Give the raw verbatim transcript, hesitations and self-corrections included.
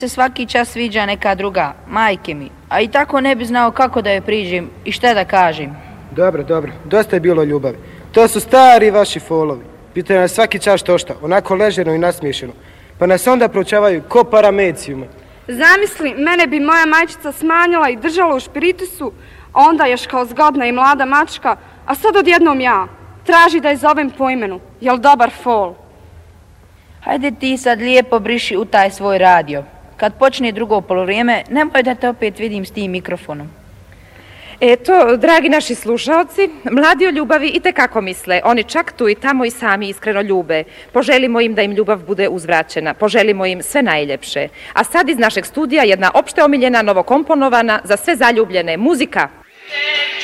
Se svaki čas sviđa neka druga, majke mi, a i tako ne bi znao kako da je priđem i šta da kažem. Dobro, dobro, dosta je bilo ljubavi. To su stari vaši folovi. Pitaju nas svaki čas što šta, onako leženo i nasmiješeno. Pa nas onda proučavaju ko paramecijuma. Zamisli, mene bi moja majčica smanjila i držala u špiritusu, a onda još kao zgodna i mlada mačka, a sad odjednom ja. Traži da je zovem po imenu. Jel dobar fol? Hajde ti sad lijepo briši u taj svoj radio. Kad počne drugo polovrijeme, nemoj da te opet vidim s tim mikrofonom. Eto, dragi naši slušaoci, mladi o ljubavi i tekako misle. Oni čak tu i tamo i sami iskreno ljube. Poželimo im da im ljubav bude uzvraćena. Poželimo im sve najljepše. A sad iz našeg studija jedna opšte omiljena, novokomponovana, za sve zaljubljene muzika.